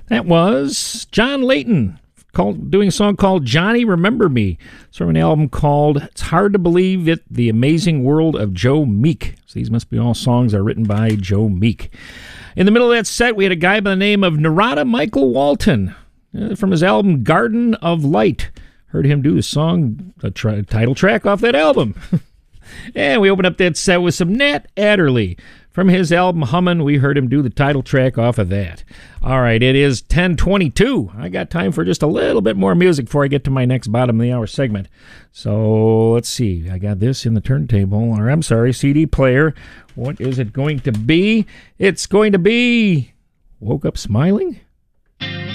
That was John Layton doing a song called Johnny Remember Me. It's from an album called It's Hard to Believe It, The Amazing World of Joe Meek. So these must be all songs that are written by Joe Meek. In the middle of that set, we had a guy by the name of Narada Michael Walton from his album Garden of Light. Heard him do the song, the title track off that album. And we opened up that set with some Nat Adderley. From his album Hummin', we heard him do the title track off of that. All right, it is 10:22. I got time for just a little bit more music before I get to my next bottom of the hour segment. So let's see. I got this in the turntable, or I'm sorry, CD player. What is it going to be? It's going to be Woke Up Smiling?